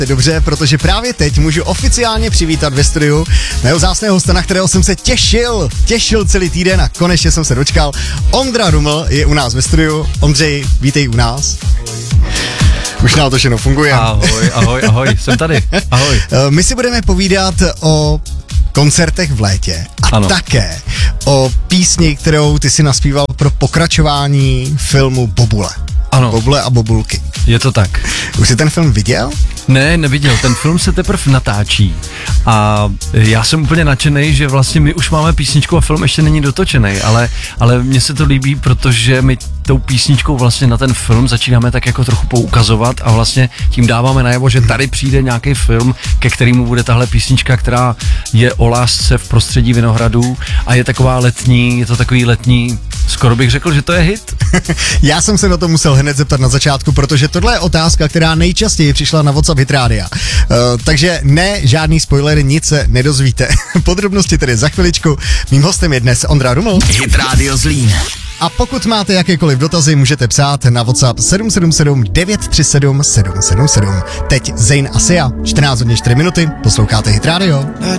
Dobře, protože právě teď můžu oficiálně přivítat ve studiu mého vzácného hosta, na kterého jsem se těšil celý týden a konečně jsem se dočkal. Ondra Ruml je u nás ve studiu. Ondřej, vítej u nás. Už na to všechno funguje. Ahoj, jsem tady. Ahoj. My si budeme povídat o koncertech v létě a také o písni, kterou ty si naspíval pro pokračování filmu Bobule. Ano. Bobule a bobulky. Je to tak. Už jsi ten film viděl? Ne, neviděl. Ten film se teprve natáčí a já jsem úplně nadšenej, že vlastně my už máme písničku a film ještě není dotočený, ale mně se to líbí, protože my tou písničkou vlastně na ten film začínáme tak jako trochu poukazovat a vlastně tím dáváme najevo, že tady přijde nějaký film, ke kterému bude tahle písnička, která je o lásce v prostředí Vinohradů a je taková letní, je to takový letní, skoro bych řekl, že to je hit. Já jsem se na to musel hned zeptat na začátku, protože tohle je otázka, která nejčastěji přišla na WhatsApp Hit Rádia. Takže ne, žádný spoiler, nic se nedozvíte. Podrobnosti tedy za chviličku. Mým hostem je dnes Ondra Ruml. Hit Radio Zlín. A pokud máte jakékoliv dotazy, můžete psát na WhatsApp 777 937 777. Teď Zayn a Sia, 14 hodin 4 minuty, posloucháte Hit Radio.